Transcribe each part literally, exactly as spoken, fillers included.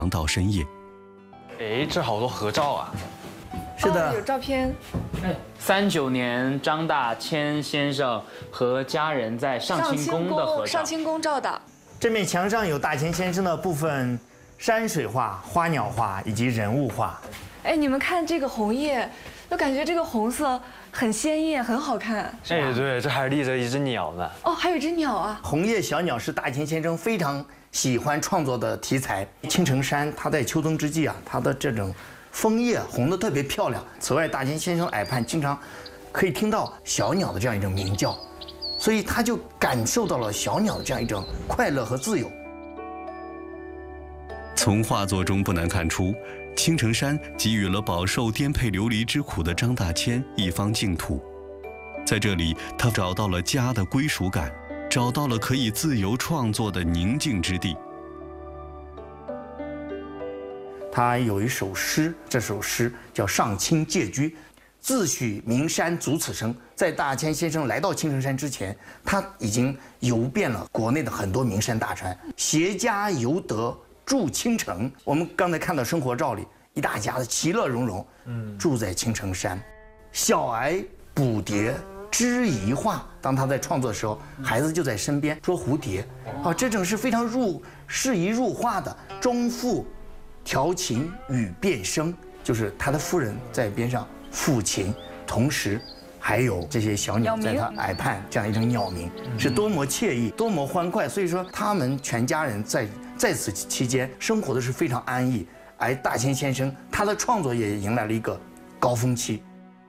到深夜。 哎，这好多合照啊！ 是的， 哦、有照片。 哎，三九年张大千先生和家人在上清宫的合照。 上清宫照的。 这面墙上有大千先生的部分山水画、花鸟画以及人物画。 哎，你们看这个红叶，我感觉这个红色很鲜艳，很好看。 哎，对，这还立着一只鸟呢。 哦，还有一只鸟啊！ 红叶小鸟是大千先生非常喜欢创作的题材。青城山，它在秋冬之际啊，它的这种枫叶红得特别漂亮。此外，大千先生耳畔经常可以听到小鸟的这样一种鸣叫，所以他就感受到了小鸟的这样一种快乐和自由。 从画作中不难看出，青城山给予了饱受颠沛流离之苦的张大千一方净土，在这里，他找到了家的归属感，找到了可以自由创作的宁静之地。 他有一首诗，这首诗叫《上清借居》，自诩名山足此生。在大千先生来到青城山之前，他已经游遍了国内的很多名山大川，携家游得住青城。我们刚才看到生活照里，一大家子其乐融融，嗯，住在青城山。小儿捕蝶知宜画，当他在创作的时候，孩子就在身边捉蝴蝶，啊，这种是非常入适宜入画的。中妇调琴与变声，就是他的夫人在边上抚琴，同时还有这些小鸟在他耳畔这样一种鸟鸣，是多么惬意，多么欢快。所以说，他们全家人在在此期间生活的是非常安逸。而大千先生他的创作也迎来了一个高峰期。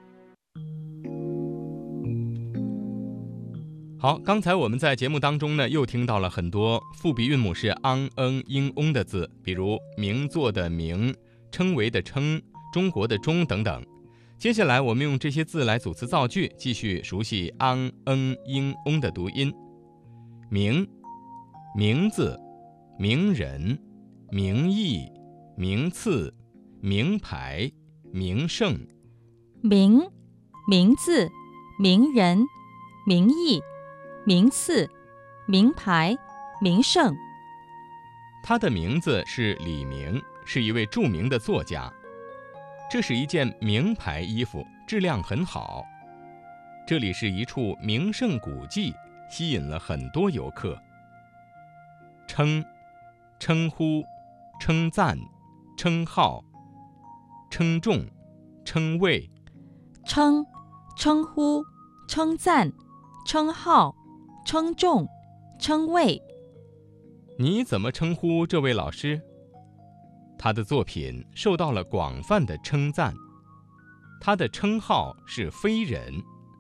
好，刚才我们在节目当中呢，又听到了很多复笔韵母是昂、嗯、英、翁的字，比如名作的名、称为的称、中国的中等等。接下来我们用这些字来组词造句，继续熟悉昂、嗯、英、翁的读音。名，名字、名人、名义、名次、名牌、名胜。 名，名字、名人、名义、名次、名牌、名胜。 他的名字是李明，是一位著名的作家。这是一件名牌衣服，质量很好。这里是一处名胜古迹，吸引了很多游客。称，称呼、称赞、称号、称重、称谓。 称，称呼、称赞、称号、称重、称谓。 你怎么称呼这位老师？他的作品受到了广泛的称赞，他的称号是非人。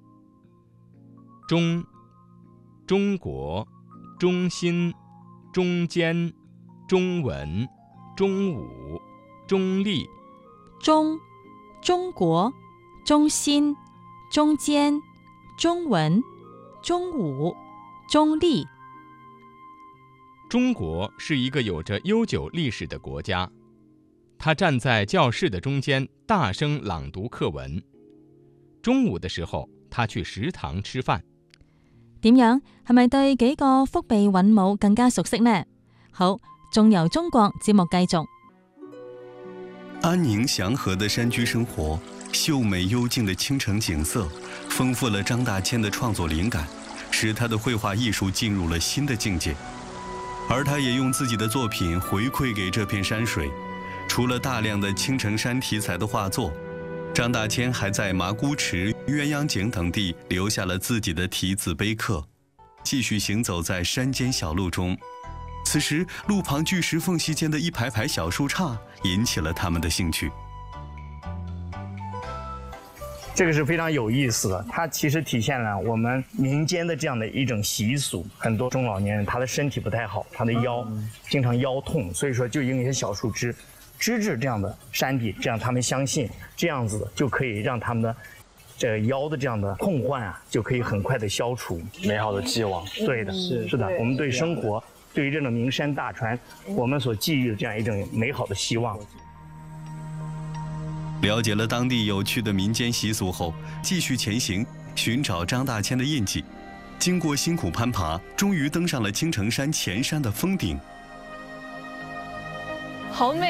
中，中国、中心、中间、中文、中武、中立。 中，中国、中心、中间、中文、中武、中立。 中国是一个有着悠久歷史的國家，他站在教室的中間，大聲朗讀課文。中午的時候，他去食堂吃飯。 點樣？係咪對幾個腹地韻母更加熟悉呢？好，仲由中國節目繼續。 安寧祥和的山居生活，秀美幽靜的清城景色，豐富了張大千的創作靈感，使他的繪畫藝術進入了新的境界。而他也用自己的作品回饋給這片山水。除了大量的青城山題材的畫作，張大千還在麻姑池、鴛鴦井等地留下了自己的題字碑刻，繼續行走在山間小路中。此時，路旁巨石縫隙間的一排排小樹杈引起了他們的興趣。 这个是非常有意思的，它其实体现了我们民间的这样的一种习俗。很多中老年人他的身体不太好，他的腰经常腰痛，所以说就用一些小树枝支治这样的山地，这样他们相信这样子就可以让他们的这个腰的这样的痛患啊，就可以很快的消除。 美好的寄望。 对的，是是的，我们对生活，对于这种名山大川，我们所寄予的这样一种美好的希望。 了解了当地有趣的民间习俗后，继续前行，寻找张大千的印记。经过辛苦攀爬，终于登上了青城山前山的峰顶。 好美